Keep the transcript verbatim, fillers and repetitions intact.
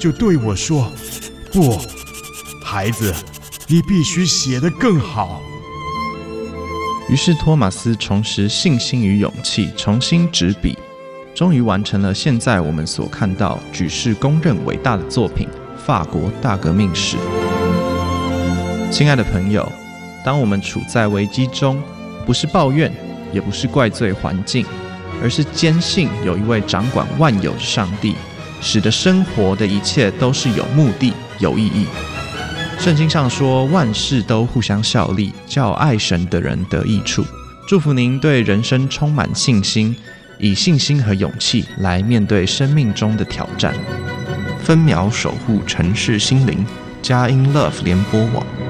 就对我说：不，孩子，你必须写得更好。 于是托马斯重拾信心与勇气，重新执笔，终于完成了现在我们所看到举世公认伟大的作品《法国大革命史》。亲爱的朋友，当我们处在危机中，不是抱怨，也不是怪罪环境，而是坚信有一位掌管万有的上帝，使得生活的一切都是有目的、有意义。圣经上说，万事都互相效力，叫爱神的人得益处。祝福您对人生充满信心，以信心和勇气来面对生命中的挑战。分秒守护城市心灵，佳音 Love 联播网。